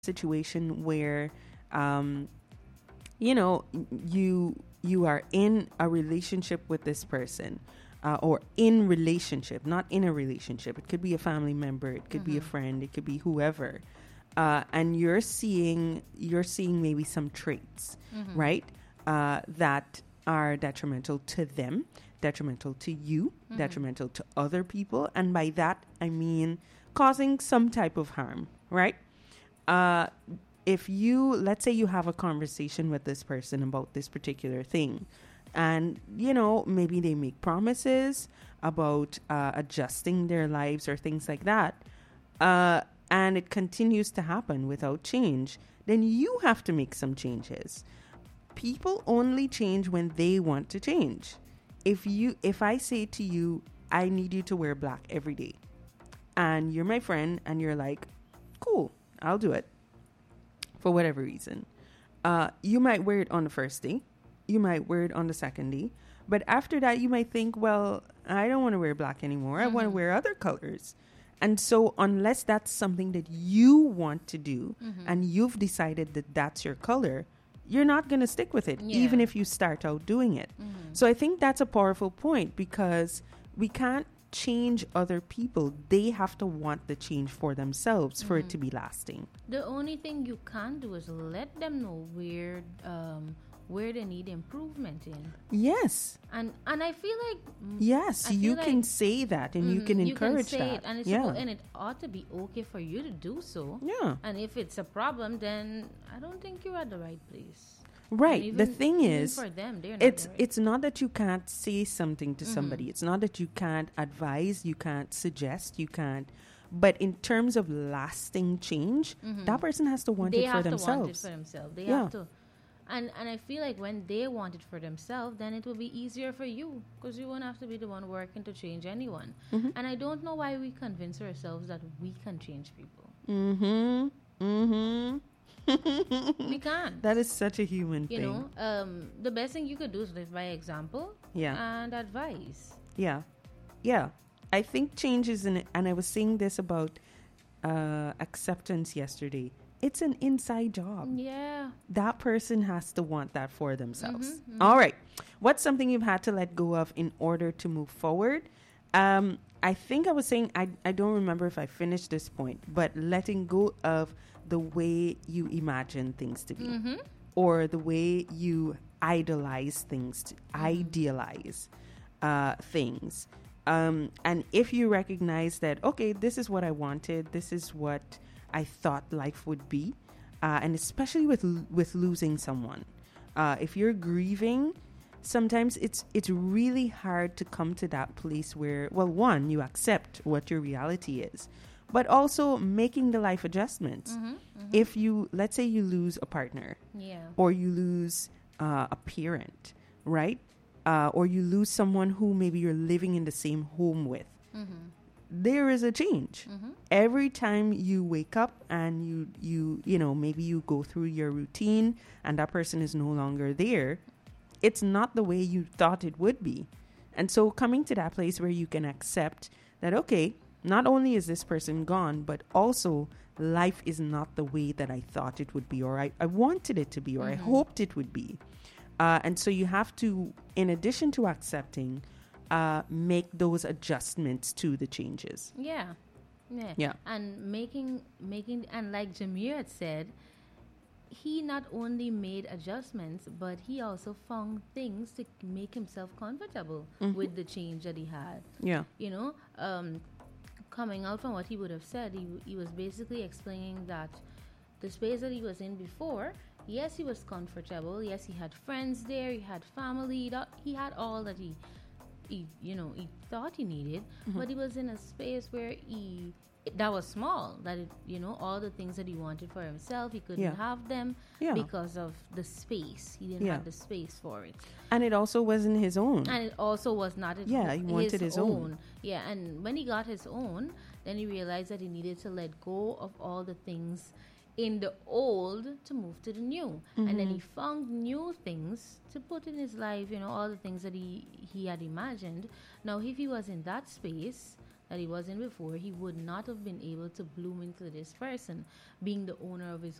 situation where, um, you know, you are in a relationship with this person, or in relationship, not in a relationship. It could be a family member, it could be a friend, it could be whoever, and you're seeing maybe some traits, right, that are detrimental to them, detrimental to you, detrimental to other people, and by that I mean causing some type of harm, right? Uh, if you, let's say you have a conversation with this person about this particular thing, and maybe they make promises about adjusting their lives or things like that, uh, and it continues to happen without change, then you have to make some changes. People only change when they want to change. If I say to you, I need you to wear black every day, and you're my friend and you're like, cool, I'll do it, for whatever reason. You might wear it on the first day, you might wear it on the second day, but after that you might think, well, I don't want to wear black anymore, I want to wear other colors. And so unless that's something that you want to do, and you've decided that that's your color, you're not going to stick with it, even if you start out doing it. So I think that's a powerful point, because we can't change other people. They have to want the change for themselves for it to be lasting. The only thing you can do is let them know where they need improvement in. Yes. And I feel like yes, you can say that, and you can encourage you can say that. it, and and it ought to be okay for you to do so. Yeah. And if it's a problem, then I don't think you're at the right place. Right. Even, the thing is, for them, they're not it's not that you can't say something to somebody. It's not that you can't advise, you can't suggest, you can't. But in terms of lasting change, that person has to want it for themselves. They have to want it for themselves. They have to. And I feel like when they want it for themselves, then it will be easier for you, because you won't have to be the one working to change anyone. And I don't know why we convince ourselves that we can change people. We can't. That is such a human thing. You know, the best thing you could do is live by example and advice. Yeah. I think change is and I was saying this about acceptance yesterday. It's an inside job. Yeah. That person has to want that for themselves. All right. What's something you've had to let go of in order to move forward? I think I was saying, I don't remember if I finished this point, but letting go of the way you imagine things to be, or the way you idealize things, idealize things. And if you recognize that, okay, this is what I wanted, this is what I thought life would be, and especially with losing someone, if you're grieving, sometimes it's really hard to come to that place where, well, one, you accept what your reality is, but also making the life adjustments. If you, let's say you lose a partner, or you lose a parent, right? Or you lose someone who maybe you're living in the same home with. There is a change. Every time you wake up and you maybe you go through your routine and that person is no longer there, it's not the way you thought it would be. And so coming to that place where you can accept that, okay, not only is this person gone, but also life is not the way that I thought it would be, or I wanted it to be, or I hoped it would be. And so you have to, in addition to accepting, make those adjustments to the changes. Yeah. And making, and like Jameer had said, he not only made adjustments, but he also found things to make himself comfortable with the change that he had. Yeah. Coming out from what he would have said, he was basically explaining that the space that he was in before, yes, he was comfortable. Yes, he had friends there. He had family. He had all that he thought he needed. But he was in a space where that was small. That all the things that he wanted for himself, he couldn't have them because of the space. He didn't have the space for it. And it also wasn't his own. And it also was not he wanted his own. Yeah, and when he got his own, then he realized that he needed to let go of all the things in the old to move to the new. And then he found new things to put in his life, all the things that he had imagined. Now, if he was in that space, that he was in before, he would not have been able to bloom into this person, being the owner of his